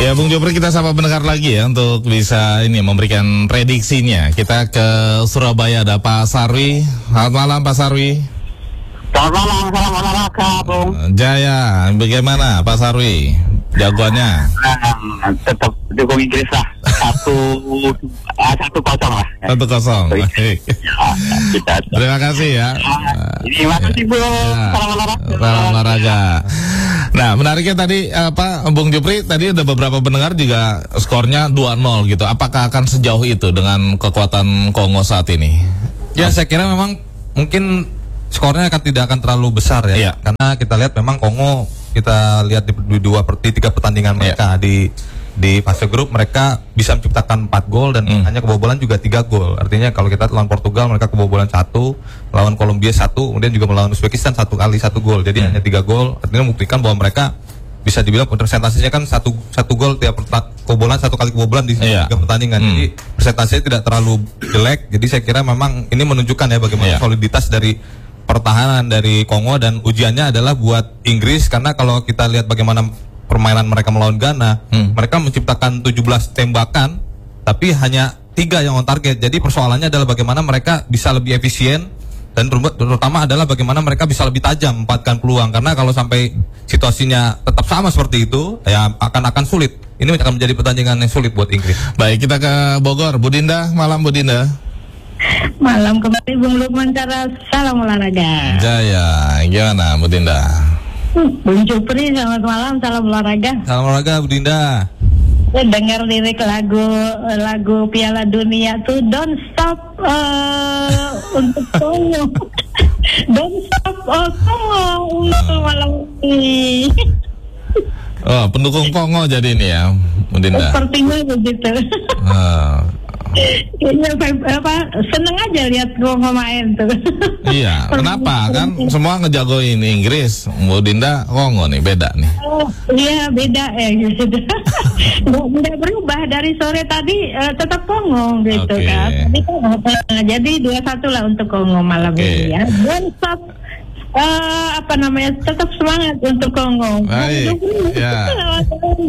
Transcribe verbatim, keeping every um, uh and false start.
Ya, Bung Jopri, kita sapa pendengar lagi ya untuk bisa ini memberikan prediksinya. Kita ke Surabaya, ada Pak Sarwi. Selamat malam Pak Sarwi. Selamat malam, salam olahraga, Bung. Jaya, bagaimana Pak Sarwi? Jagoannya? Nah, tetap dukung Inggris lah. Satu, uh, satu kosong lah. Satu kosong. Baik. Ya, Terima kasih ya. Uh, ini makasih Bung. Ya. Salam olahraga. Salam olahraga. Nah, menariknya tadi apa Bung Jopri, tadi ada beberapa pendengar juga skornya dua nol gitu. Apakah akan sejauh itu dengan kekuatan Kongo saat ini? Ya, saya kira memang mungkin skornya akan tidak akan terlalu besar ya. Iya. Karena kita lihat memang Kongo, kita lihat di, di dua per tiga pertandingan mereka, iya, di di fase grup mereka bisa menciptakan empat gol dan hmm. hanya kebobolan juga tiga gol. Artinya kalau kita lawan Portugal mereka kebobolan satu, lawan Kolombia satu, kemudian juga melawan Uzbekistan satu kali satu gol. Jadi hmm. hanya tiga gol. Artinya membuktikan bahwa mereka bisa dibilang presentasinya kan satu satu gol tiap kebobolan, satu kali kebobolan di iya. tiga pertandingan. Hmm. Jadi presentasinya tidak terlalu jelek. Jadi saya kira memang ini menunjukkan ya bagaimana iya. soliditas dari pertahanan dari Kongo, dan ujiannya adalah buat Inggris karena kalau kita lihat bagaimana permainan mereka melawan Ghana, hmm. mereka menciptakan tujuh belas tembakan tapi hanya tiga yang on target. Jadi persoalannya adalah bagaimana mereka bisa lebih efisien dan terutama adalah bagaimana mereka bisa lebih tajam memanfaatkan peluang, karena kalau sampai situasinya tetap sama seperti itu ya akan akan sulit. Ini akan menjadi pertandingan yang sulit buat Inggris. Baik, kita ke Bogor. Bu Dinda, malam Bu Dinda. Malam kembali Bung Lukman Cara, salam olahraga. Jaya, gimana Bu Dinda? Bung Jopri, selamat malam, salam olahraga. Salam olahraga Bu Dinda. Dengar lirik lagu lagu Piala Dunia tuh Don't Stop uh, untuk Kongo. Don't Stop uh, Kongo untuk malam ini. Oh, pendukung Kongo jadi ini ya, Bu Dinda. Sepertinya begitu. Uh. Kayaknya apa seneng aja lihat Kongo main tuh. Iya, kenapa? Kan semua ngejagoin Inggris, Bu Dinda Kongo nih, beda nih. Oh, iya beda ya gitu. Nggak berubah dari sore tadi uh, tetap Kongo gitu okay. kan. Jadi, uh, jadi dua satu lah untuk Kongo malam okay. ini ya. Dan stop uh, apa namanya tetap semangat untuk Kongo. Baik. Ya.